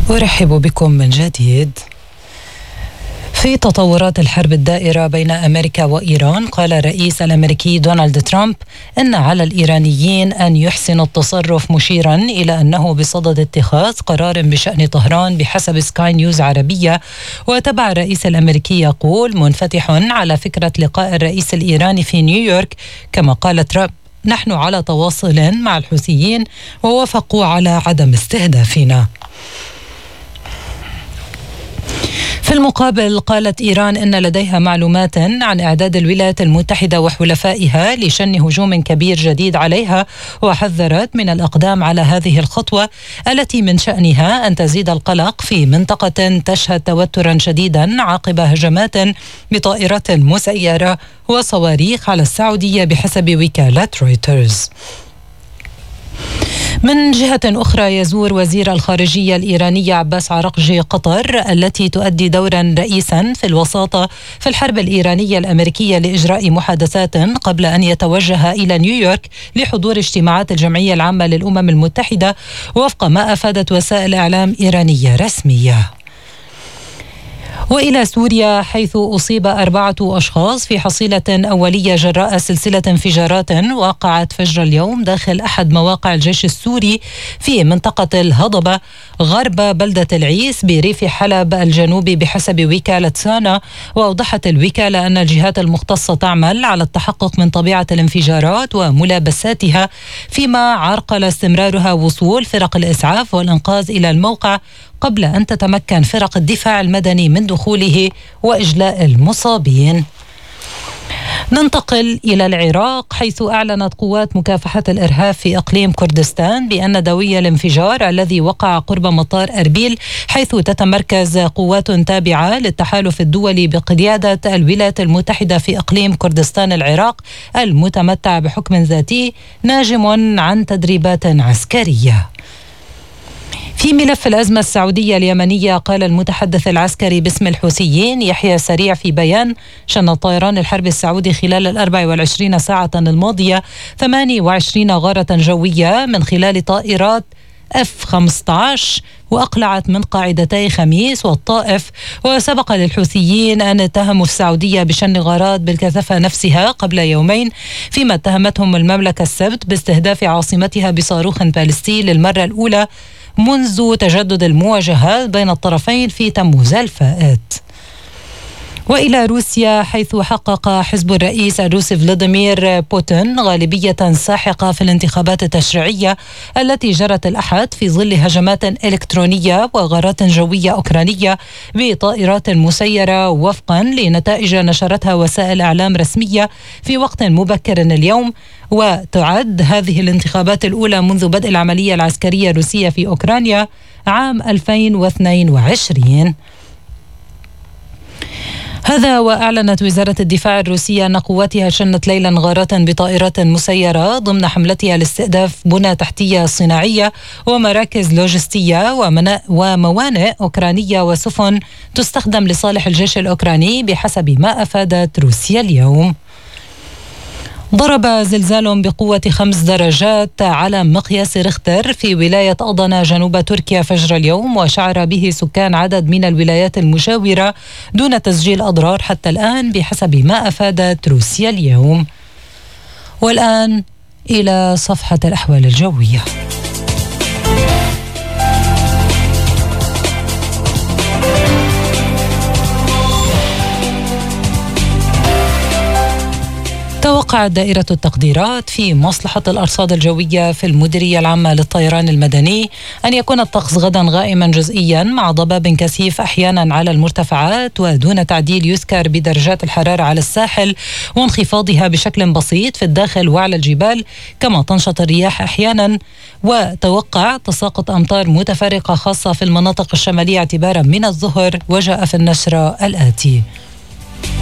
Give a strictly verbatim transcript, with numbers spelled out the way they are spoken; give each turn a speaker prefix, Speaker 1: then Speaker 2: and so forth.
Speaker 1: أرحب بكم من جديد. في تطورات الحرب الدائرة بين أمريكا وإيران، قال الرئيس الأمريكي دونالد ترامب إن على الإيرانيين أن يحسنوا التصرف، مشيرا إلى أنه بصدد اتخاذ قرار بشأن طهران بحسب سكاي نيوز عربية. وتبع الرئيس الأمريكي يقول منفتح على فكرة لقاء الرئيس الإيراني في نيويورك. كما قال ترامب: نحن على تواصل مع الحوثيين ووافقوا على عدم استهدافنا. في المقابل، قالت إيران إن لديها معلومات عن إعداد الولايات المتحدة وحلفائها لشن هجوم كبير جديد عليها، وحذرت من الإقدام على هذه الخطوة التي من شأنها أن تزيد القلق في منطقة تشهد توترا شديدا عقب هجمات بطائرات مسيرة وصواريخ على السعودية بحسب وكالة رويترز. من جهة أخرى، يزور وزير الخارجية الإيرانية عباس عراقجي قطر، التي تؤدي دورا رئيسا في الوساطة في الحرب الإيرانية الأمريكية، لإجراء محادثات قبل أن يتوجه إلى نيويورك لحضور اجتماعات الجمعية العامة للأمم المتحدة، وفق ما أفادت وسائل إعلام إيرانية رسمية. وإلى سوريا، حيث أصيب أربعة أشخاص في حصيلة أولية جراء سلسلة انفجارات وقعت فجر اليوم داخل أحد مواقع الجيش السوري في منطقة الهضبة غرب بلدة العيس بريف حلب الجنوبي بحسب وكالة سانا. وأوضحت الوكالة أن الجهات المختصة تعمل على التحقق من طبيعة الانفجارات وملابساتها، فيما عرقل استمرارها وصول فرق الإسعاف والإنقاذ إلى الموقع قبل أن تتمكن فرق الدفاع المدني من دخوله وإجلاء المصابين. ننتقل إلى العراق، حيث أعلنت قوات مكافحة الإرهاب في إقليم كردستان بأن دوي الانفجار الذي وقع قرب مطار أربيل، حيث تتمركز قوات تابعة للتحالف الدولي بقيادة الولايات المتحدة في إقليم كردستان العراق المتمتع بحكم ذاتي، ناجم عن تدريبات عسكرية. في ملف الأزمة السعودية اليمنية، قال المتحدث العسكري باسم الحوثيين يحيى سريع في بيان: شن طيران الحرب السعودي خلال الأربع والعشرين ساعة الماضية ثمانية وعشرين غارة جوية من خلال طائرات إف خمسة عشر، وأقلعت من قاعدتي خميس والطائف. وسبق للحوثيين أن اتهموا السعودية بشن غارات بالكثافة نفسها قبل يومين، فيما اتهمتهم المملكة السبت باستهداف عاصمتها بصاروخ باليستي للمرة الأولى منذ تجدد المواجهات بين الطرفين في تموز الفائت. وإلى روسيا، حيث حقق حزب الرئيس الروسي فلاديمير بوتين غالبية ساحقة في الانتخابات التشريعية التي جرت الأحد في ظل هجمات إلكترونية وغارات جوية أوكرانية بطائرات مسيرة، وفقا لنتائج نشرتها وسائل إعلام رسمية في وقت مبكر اليوم. وتعد هذه الانتخابات الأولى منذ بدء العملية العسكرية الروسية في أوكرانيا عام ألفين واثنين وعشرين. هذا وأعلنت وزارة الدفاع الروسية أن قواتها شنت ليلا غارات بطائرات مسيرة ضمن حملتها لاستهداف بنى تحتية صناعية ومراكز لوجستية وموانئ أوكرانية وسفن تستخدم لصالح الجيش الأوكراني بحسب ما أفادت روسيا اليوم. ضرب زلزال بقوة خمس درجات على مقياس ريختر في ولاية أضنا جنوب تركيا فجر اليوم، وشعر به سكان عدد من الولايات المجاورة دون تسجيل أضرار حتى الآن بحسب ما أفادت روسيا اليوم. والآن إلى صفحة الأحوال الجوية. توقعت دائرة التقديرات في مصلحة الأرصاد الجوية في المديرية العامة للطيران المدني أن يكون الطقس غدا غائما جزئيا مع ضباب كثيف أحيانا على المرتفعات، ودون تعديل يذكر بدرجات الحرارة على الساحل وانخفاضها بشكل بسيط في الداخل وعلى الجبال، كما تنشط الرياح أحيانا. وتوقع تساقط أمطار متفرقة خاصة في المناطق الشمالية اعتبارا من الظهر. وجاء في النشرة الآتي: